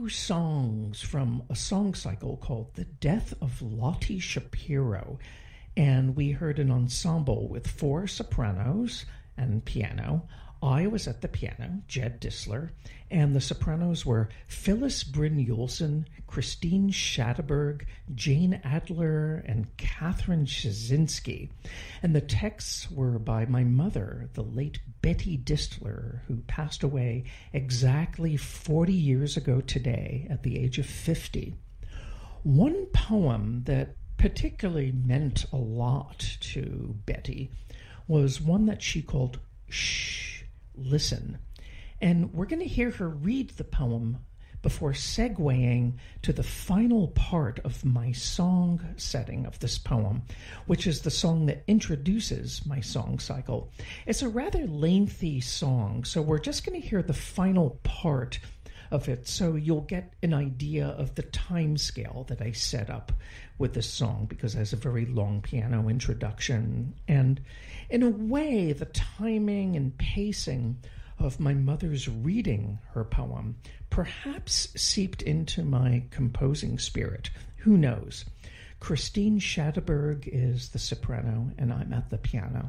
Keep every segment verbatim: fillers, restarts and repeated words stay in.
two songs from a song cycle called The Death of Lottie Shapiro. And we heard an ensemble with four sopranos and piano. I was at the piano, Jed Disler, and the sopranos were Phyllis Brynjolfsson, Christine Schadeberg, Jane Adler, and Catherine Shazinski. And the texts were by my mother, the late Betty Disler, who passed away exactly forty years ago today at the age of fifty. One poem that particularly meant a lot to Betty was one that she called Shh, Listen. And we're going to hear her read the poem before segueing to the final part of my song setting of this poem, which is the song that introduces my song cycle. It's a rather lengthy song, so we're just going to hear the final part of it so you'll get an idea of the time scale that I set up with this song, because it has a very long piano introduction. And in a way, the timing and pacing of my mother's reading her poem perhaps seeped into my composing spirit. Who knows? Christine Schadeberg is the soprano, and I'm at the piano.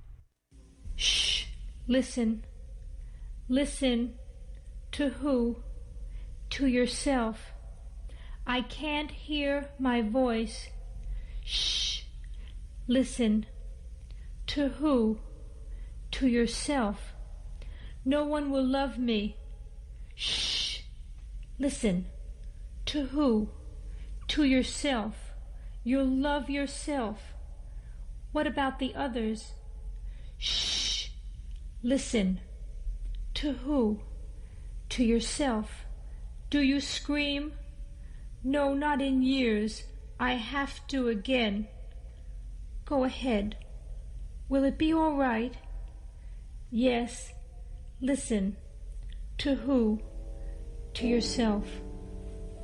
Shh, listen. Listen. To who? To yourself. I can't hear my voice. Shh. Listen. To who? To yourself. No one will love me. Shh. Listen. To who? To yourself. You'll love yourself. What about the others? Shh. Listen. To who? To yourself. Do you scream? No, not in years. I have to again. Go ahead. Will it be all right? Yes. Listen. To who? To yourself.